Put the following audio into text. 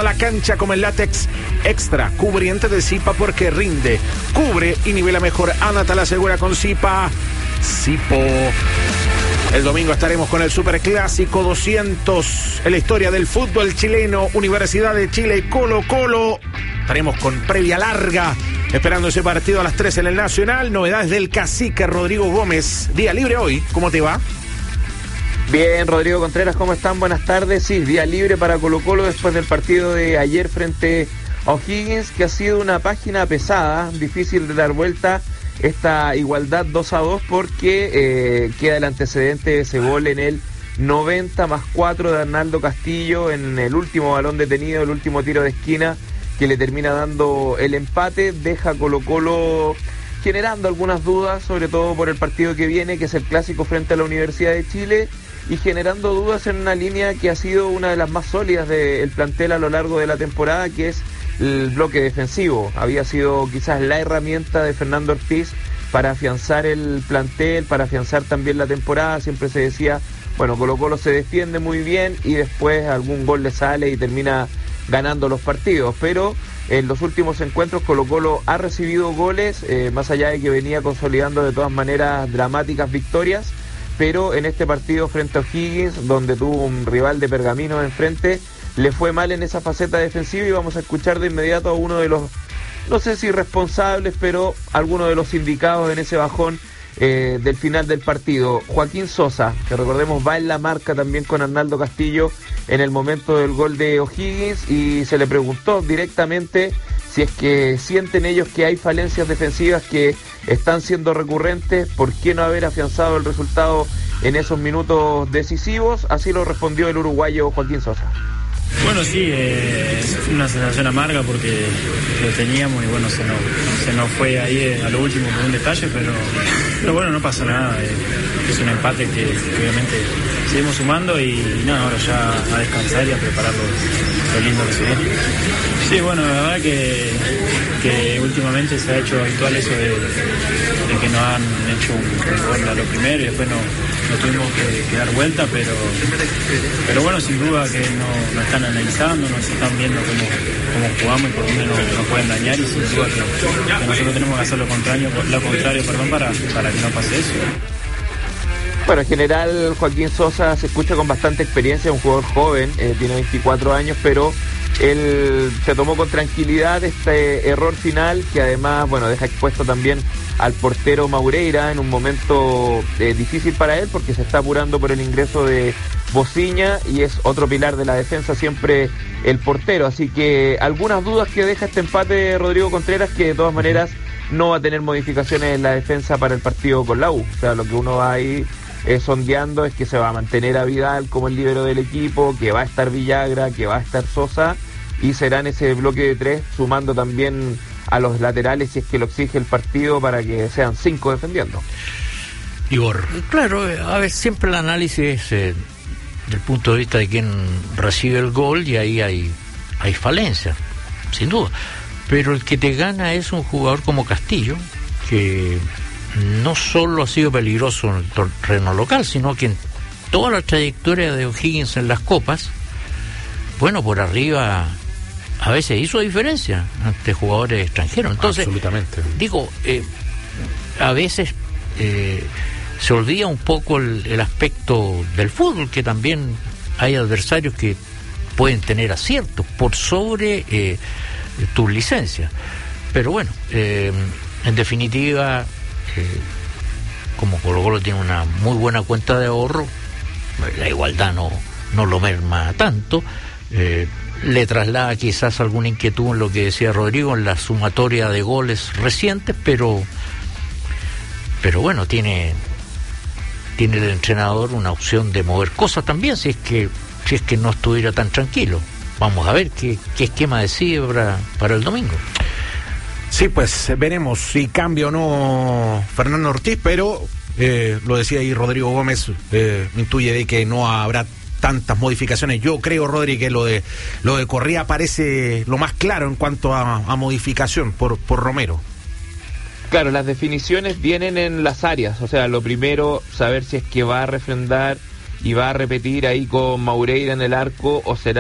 la cancha como el látex extra, cubriente de Zipa porque rinde, cubre y nivela mejor. Ana te la asegura con Zipa. Zipo. El domingo estaremos con el Superclásico 200 en la historia del fútbol chileno, Universidad de Chile y Colo-Colo. Estaremos con previa larga, esperando ese partido a las 3 en el Nacional. Novedades del cacique Rodrigo Gómez. Día libre hoy, ¿cómo te va? Bien, Rodrigo Contreras, ¿cómo están? Buenas tardes. Sí, día libre para Colo-Colo después del partido de ayer frente a O'Higgins, que ha sido una página pesada, difícil de dar vuelta esta igualdad 2-2 porque queda el antecedente de ese gol en el 90+4 de Arnaldo Castillo en el último balón detenido, el último tiro de esquina que le termina dando el empate. Deja a Colo-Colo generando algunas dudas, sobre todo por el partido que viene, que es el clásico frente a la Universidad de Chile, y generando dudas en una línea que ha sido una de las más sólidas del plantel a lo largo de la temporada, que es el bloque defensivo. Había sido quizás la herramienta de Fernando Ortiz para afianzar el plantel, para afianzar también la temporada. Siempre se decía, bueno, Colo-Colo se defiende muy bien y después algún gol le sale y termina ganando los partidos, pero en los últimos encuentros Colo-Colo ha recibido goles, más allá de que venía consolidando de todas maneras dramáticas victorias, pero en este partido frente a O'Higgins, donde tuvo un rival de pergamino enfrente, le fue mal en esa faceta defensiva, y vamos a escuchar de inmediato a uno de los, no sé si responsables, pero alguno de los indicados en ese bajón del final del partido. Joaquín Sosa, que recordemos va en la marca también con Arnaldo Castillo en el momento del gol de O'Higgins, y se le preguntó directamente si es que sienten ellos que hay falencias defensivas que están siendo recurrentes, ¿por qué no haber afianzado el resultado en esos minutos decisivos? Así lo respondió el uruguayo Joaquín Sosa. Bueno, sí, es una sensación amarga porque lo teníamos y bueno, se nos fue ahí a lo último por un detalle, pero bueno, no pasa nada, es un empate que obviamente seguimos sumando y nada, ahora ya a descansar y a preparar lo lindo que se viene. Sí, bueno, la verdad que últimamente se ha hecho habitual eso de que nos han hecho un gol a lo primero y después no tuvimos que dar vuelta, pero bueno, sin duda que no están analizando, nos están viendo cómo jugamos y por dónde nos pueden dañar, y sin duda que nosotros tenemos que hacer lo contrario para que no pase eso. Bueno, en general Joaquín Sosa se escucha con bastante experiencia, un jugador joven, tiene 24 años, pero él se tomó con tranquilidad este error final, que además, bueno, deja expuesto también al portero Maureira en un momento difícil para él, porque se está apurando por el ingreso de Bociña y es otro pilar de la defensa siempre el portero. Así que algunas dudas que deja este empate de Rodrigo Contreras, que de todas maneras no va a tener modificaciones en la defensa para el partido con la U. O sea, lo que uno va ahí sondeando es que se va a mantener a Vidal como el líbero del equipo, que va a estar Villagra, que va a estar Sosa, y será en ese bloque de 3, sumando también a los laterales si es que lo exige el partido, para que sean 5 defendiendo. Igor. Claro, a ver, siempre el análisis es del punto de vista de quien recibe el gol, y ahí hay falencias, sin duda, pero el que te gana es un jugador como Castillo, que no solo ha sido peligroso en el terreno local, sino que en toda la trayectoria de O'Higgins en las copas, bueno, por arriba a veces hizo diferencia ante jugadores extranjeros. Entonces, absolutamente. Digo, a veces se olvida un poco el aspecto del fútbol, que también hay adversarios que pueden tener aciertos por sobre tus licencias. Pero bueno, en definitiva, como Colo-Colo tiene una muy buena cuenta de ahorro, la igualdad no lo merma tanto. Le traslada quizás alguna inquietud en lo que decía Rodrigo, en la sumatoria de goles recientes, pero bueno, tiene el entrenador una opción de mover cosas también, si es que no estuviera tan tranquilo. Vamos a ver qué esquema decide para el domingo. Sí, pues veremos si cambia o no Fernando Ortiz, pero lo decía ahí Rodrigo Gómez, intuye de que no habrá tantas modificaciones. Yo creo, Rodri, que lo de Correa parece lo más claro en cuanto a modificación por Romero. Claro, las definiciones vienen en las áreas, o sea, lo primero, saber si es que va a refrendar y va a repetir ahí con Maureira en el arco, o será